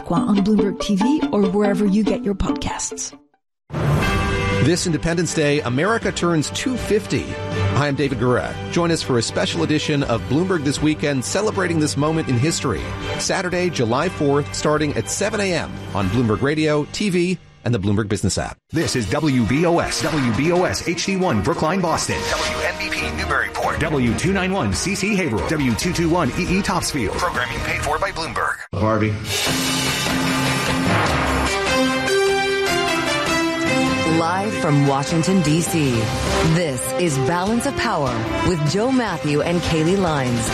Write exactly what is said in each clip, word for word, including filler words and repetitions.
Québécois on Bloomberg T V or wherever you get your podcasts. This Independence Day, America turns two hundred fifty. Hi, I'm David Gura. Join us for a special edition of Bloomberg This Weekend, celebrating this moment in history. Saturday, July fourth, starting at seven a.m. on Bloomberg Radio, T V, and the Bloomberg Business app. This is W B O S, W B O S H D one, Brookline, Boston. W N B P, Newburyport. W two ninety-one, C C, Haverhill. W two twenty-one, E E, Topsfield. Programming paid for by Bloomberg. Harvey. Live from Washington, D C, this is Balance of Power with Joe Matthew and Kaylee Lines.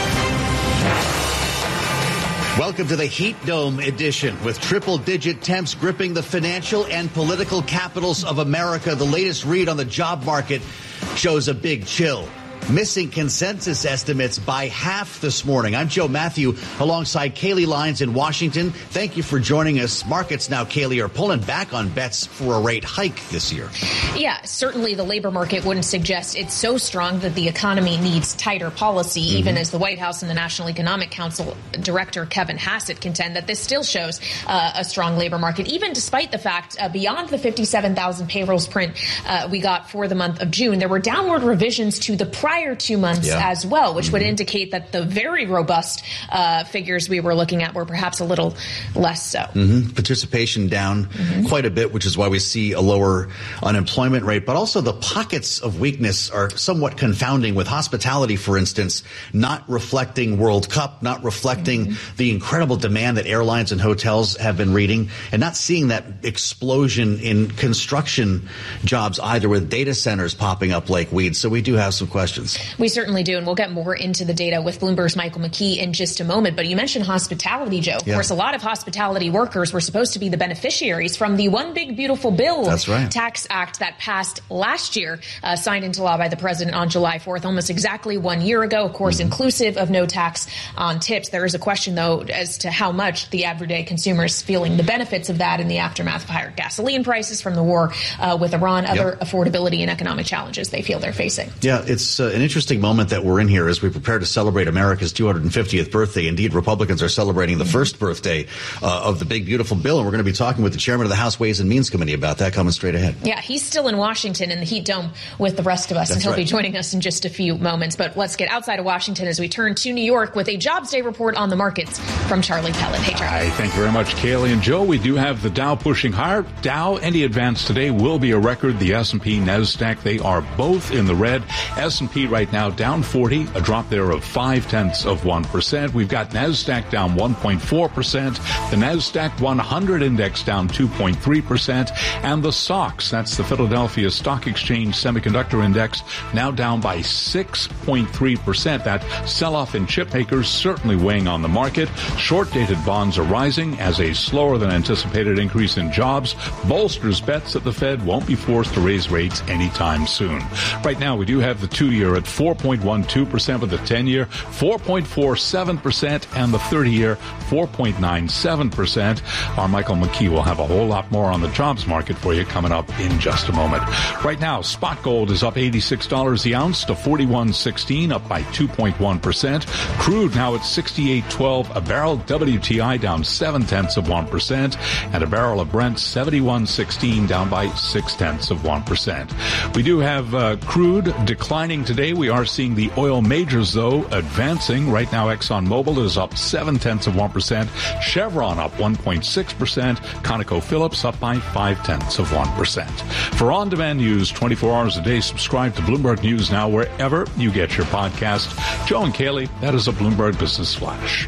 Welcome to the Heat Dome edition. With triple-digit temps gripping the financial and political capitals of America, the latest read on the job market shows a big chill. Missing consensus estimates by half this morning. I'm Joe Matthew alongside Kaylee Lines in Washington. Thank you for joining us. Markets now, Kaylee, are pulling back on bets for a rate hike this year. Yeah, certainly the labor market wouldn't suggest it's so strong that the economy needs tighter policy, mm-hmm. even as the White House and the National Economic Council Director Kevin Hassett contend that this still shows uh, a strong labor market, even despite the fact uh, beyond the fifty-seven thousand payrolls print uh, we got for the month of June, there were downward revisions to the prior two months yeah. as well, which mm-hmm. would indicate that the very robust uh, figures we were looking at were perhaps a little less so. Mm-hmm. Participation down mm-hmm. quite a bit, which is why we see a lower unemployment rate. But also the pockets of weakness are somewhat confounding, with hospitality, for instance, not reflecting World Cup, not reflecting mm-hmm. the incredible demand that airlines and hotels have been reading, and not seeing that explosion in construction jobs either, with data centers popping up like weeds. So we do have some questions. We certainly do, and we'll get more into the data with Bloomberg's Michael McKee in just a moment. But you mentioned hospitality, Joe. Of yeah. course, a lot of hospitality workers were supposed to be the beneficiaries from the One Big Beautiful Bill That's right. Tax Act that passed last year, uh, signed into law by the president on July fourth, almost exactly one year ago, of course, mm-hmm. inclusive of no tax on tips. There is a question, though, as to how much the everyday consumer is feeling the benefits of that in the aftermath of higher gasoline prices from the war uh, with Iran, other yep. affordability and economic challenges they feel they're facing. Yeah, it's uh, an interesting moment that we're in here as we prepare to celebrate America's two hundred fiftieth birthday. Indeed, Republicans are celebrating the first birthday uh, of the big, beautiful bill. And we're going to be talking with the chairman of the House Ways and Means Committee about that coming straight ahead. Yeah, he's still in Washington in the Heat Dome with the rest of us, That's and he'll right. be joining us in just a few moments. But let's get outside of Washington as we turn to New York with a Jobs Day report on the markets from Charlie Pellet. Hey, Charlie. Hi, thank you very much, Kaylee and Joe. We do have the Dow pushing higher. Dow, any advance today will be a record. The S and P, NASDAQ, they are both in the red. S and P right now down forty, a drop there of five tenths of one percent. We've got NASDAQ down one point four percent, the NASDAQ one hundred index down two point three percent, and the S O X, that's the Philadelphia Stock Exchange Semiconductor Index, now down by six point three percent. That sell-off in chip makers certainly weighing on the market. Short-dated bonds are rising as a slower than anticipated increase in jobs bolsters bets that the Fed won't be forced to raise rates anytime soon. Right now, we do have the two-year at four point one two percent, with the ten-year four point four seven percent, and the thirty-year four point nine seven percent. Our Michael McKee will have a whole lot more on the jobs market for you coming up in just a moment. Right now, spot gold is up eighty-six dollars the ounce to forty-one sixteen, up by two point one percent. Crude now at sixty-eight twelve a barrel. W T I down seven tenths of one percent, and a barrel of Brent seventy-one sixteen, down by six tenths of one percent. We do have uh, crude declining today. We are seeing the oil majors, though, advancing. Right now, ExxonMobil is up seven tenths of one percent. Chevron up one point six percent. ConocoPhillips up by five tenths of one percent. For on-demand news twenty-four hours a day, subscribe to Bloomberg News Now wherever you get your podcast. Joe and Kaylee, that is a Bloomberg Business Flash.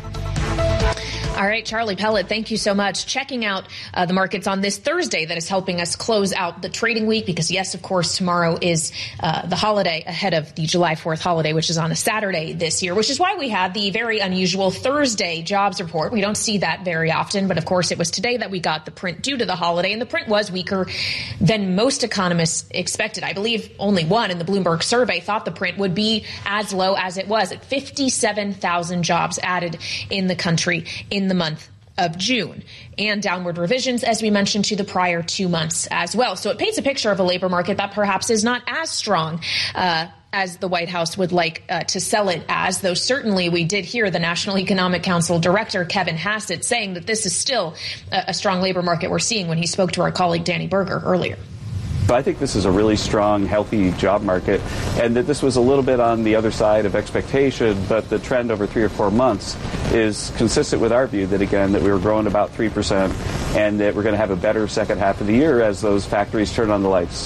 All right, Charlie Pellet, thank you so much. Checking out uh, the markets on this Thursday that is helping us close out the trading week, because, yes, of course, tomorrow is uh, the holiday ahead of the July fourth holiday, which is on a Saturday this year, which is why we had the very unusual Thursday jobs report. We don't see that very often, but, of course, it was today that we got the print due to the holiday, and the print was weaker than most economists expected. I believe only one in the Bloomberg survey thought the print would be as low as it was, at fifty-seven thousand jobs added in the country in the month of June, and downward revisions, as we mentioned, to the prior two months as well. So it paints a picture of a labor market that perhaps is not as strong uh, as the White House would like uh, to sell it as, though certainly we did hear the National Economic Council Director Kevin Hassett saying that this is still a, a strong labor market we're seeing when he spoke to our colleague Danny Berger earlier. I think this is a really strong, healthy job market, and that this was a little bit on the other side of expectation, but the trend over three or four months is consistent with our view that, again, that we were growing about three percent and that we're going to have a better second half of the year as those factories turn on the lights.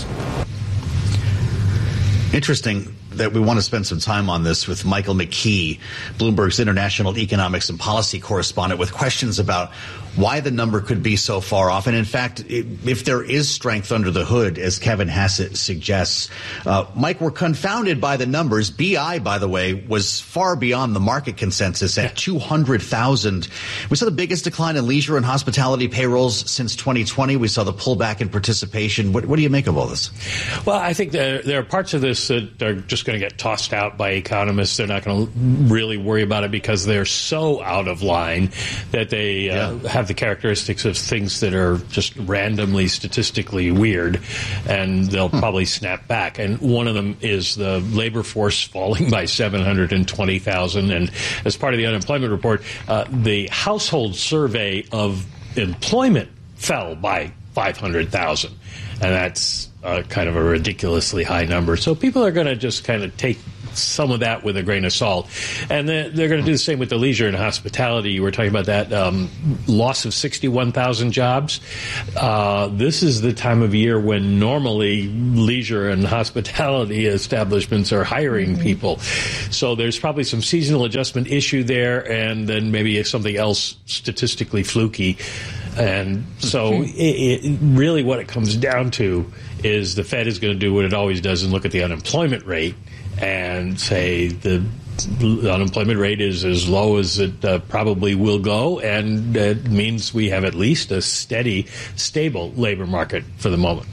Interesting that we want to spend some time on this with Michael McKee, Bloomberg's international economics and policy correspondent, with questions about why the number could be so far off. And in fact, if there is strength under the hood, as Kevin Hassett suggests, uh, Mike, we're confounded by the numbers. B I, by the way, was far beyond the market consensus at two hundred thousand. We saw the biggest decline in leisure and hospitality payrolls since twenty twenty. We saw the pullback in participation. What, what do you make of all this? Well, I think there, there are parts of this that are just going to get tossed out by economists. They're not going to really worry about it because they're so out of line that they uh, yeah. have the characteristics of things that are just randomly statistically weird, and they'll hmm. probably snap back. And one of them is the labor force falling by seven hundred twenty thousand. And as part of the unemployment report, uh, the household survey of employment fell by five hundred thousand. And that's uh, kind of a ridiculously high number. So people are going to just kind of take some of that with a grain of salt. And they're, they're going to do the same with the leisure and hospitality. You were talking about that um, loss of sixty-one thousand jobs. Uh, this is the time of year when normally leisure and hospitality establishments are hiring mm-hmm. people. So there's probably some seasonal adjustment issue there, and then maybe something else statistically fluky. And so it, it, really what it comes down to is the Fed is going to do what it always does and look at the unemployment rate and say the unemployment rate is as low as it uh, probably will go, and it means we have at least a steady, stable labor market for the moment.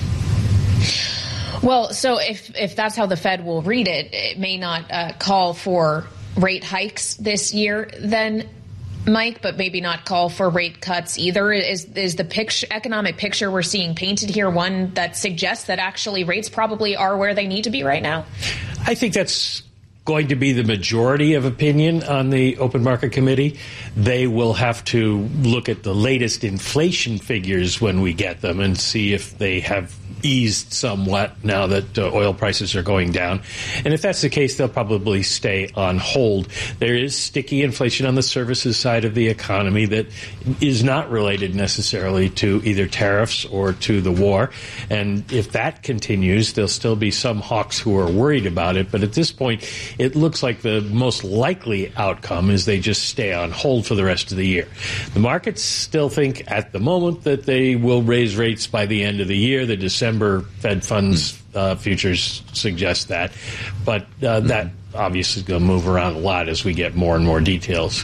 Well, so if, if that's how the Fed will read it, it may not uh, call for rate hikes this year then, Mike, but maybe not call for rate cuts either. Is is the picture, economic picture we're seeing painted here one that suggests that actually rates probably are where they need to be right now? I think that's going to be the majority of opinion on the Open Market Committee. They will have to look at the latest inflation figures when we get them and see if they have eased somewhat now that uh, oil prices are going down. And if that's the case, they'll probably stay on hold. There is sticky inflation on the services side of the economy that is not related necessarily to either tariffs or to the war. And if that continues, there'll still be some hawks who are worried about it. But at this point, it looks like the most likely outcome is they just stay on hold for the rest of the year. The markets still think at the moment that they will raise rates by the end of the year. The December Fed funds uh, futures suggest that, but uh, that obviously is going to move around a lot as we get more and more details.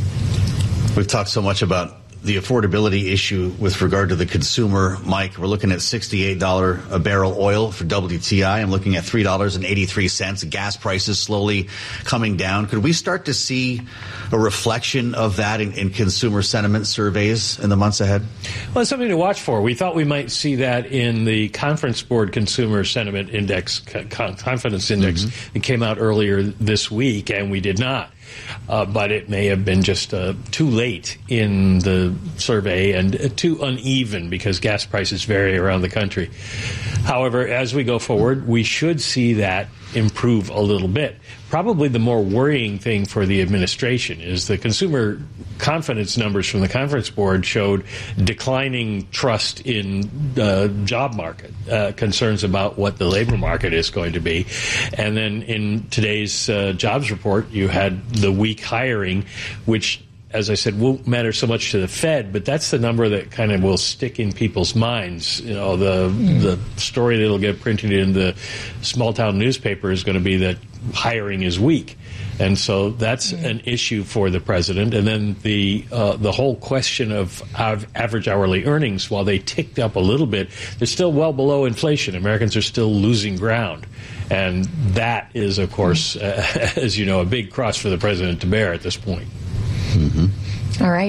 We've talked so much about the affordability issue with regard to the consumer. Mike, we're looking at sixty-eight dollars a barrel oil for W T I. I'm looking at three dollars and eighty-three cents. Gas prices slowly coming down. Could we start to see a reflection of that in, in consumer sentiment surveys in the months ahead? Well, it's something to watch for. We thought we might see that in the Conference Board Consumer Sentiment Index, Confidence Index. Mm-hmm. It came out earlier this week, and we did not. Uh, but it may have been just uh, too late in the survey and uh, too uneven because gas prices vary around the country. However, as we go forward, we should see that improve a little bit. Probably the more worrying thing for the administration is the consumer confidence numbers from the Conference Board showed declining trust in the job market, uh, concerns about what the labor market is going to be. And then in today's uh, jobs report, you had the weak hiring, which, as I said, won't matter so much to the Fed, but that's the number that kind of will stick in people's minds. You know, the mm. the story that'll get printed in the small town newspaper is going to be that hiring is weak. And so that's mm. an issue for the president. And then the uh, the whole question of average hourly earnings, while they ticked up a little bit, they're still well below inflation. Americans are still losing ground. And that is, of course, uh, as you know, a big cross for the president to bear at this point. Mm-hmm. All right.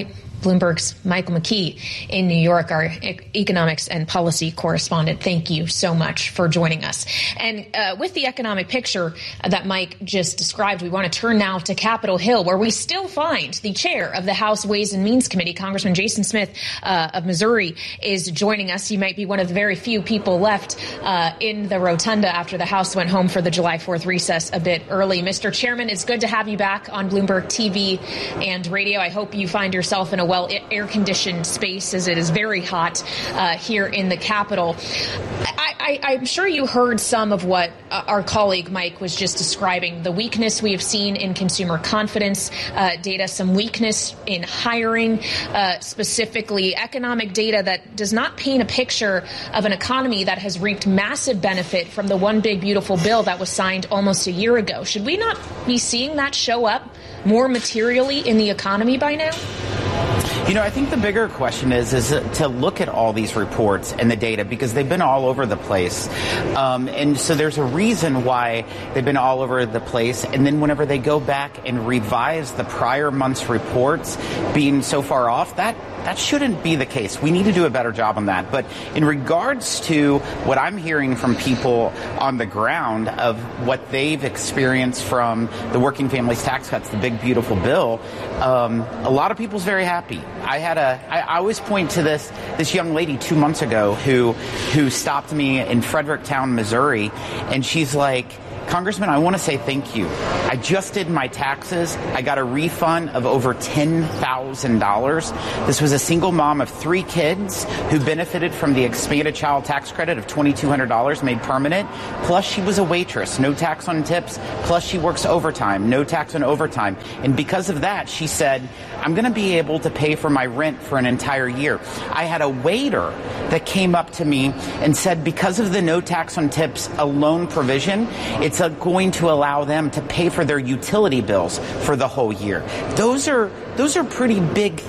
Bloomberg's Michael McKee in New York, our e- economics and policy correspondent. Thank you so much for joining us. And uh, with the economic picture that Mike just described, we want to turn now to Capitol Hill, where we still find the chair of the House Ways and Means Committee, Congressman Jason Smith uh, of Missouri, is joining us. You might be one of the very few people left uh, in the rotunda after the House went home for the July fourth recess a bit early. Mister Chairman, it's good to have you back on Bloomberg T V and radio. I hope you find yourself in a well air-conditioned space, as it is very hot uh, here in the Capitol. I, I, I'm sure you heard some of what uh, our colleague Mike was just describing, the weakness we have seen in consumer confidence uh, data, some weakness in hiring, uh, specifically economic data that does not paint a picture of an economy that has reaped massive benefit from the One Big Beautiful Bill that was signed almost a year ago. Should we not be seeing that show up more materially in the economy by now? You know, I think the bigger question is is to look at all these reports and the data, because they've been all over the place. Um, and so there's a reason why they've been all over the place. And then whenever they go back and revise the prior month's reports being so far off, that that shouldn't be the case. We need to do a better job on that. But in regards to what I'm hearing from people on the ground of what they've experienced from the Working Families Tax Cuts, the Big Beautiful Bill, um, a lot of people's very happy. I had a, I, I always point to this, this young lady two months ago who, who stopped me in Fredericktown, Missouri, and she's like, Congressman, I want to say thank you. I just did my taxes. I got a refund of over ten thousand dollars. This was a single mom of three kids who benefited from the expanded child tax credit of two thousand two hundred dollars made permanent. Plus, she was a waitress, no tax on tips. Plus, she works overtime, no tax on overtime. And because of that, she said, I'm going to be able to pay for my rent for an entire year. I had a waiter that came up to me and said, because of the no tax on tips alone provision, it's a, going to allow them to pay for their utility bills for the whole year. Those are those are pretty big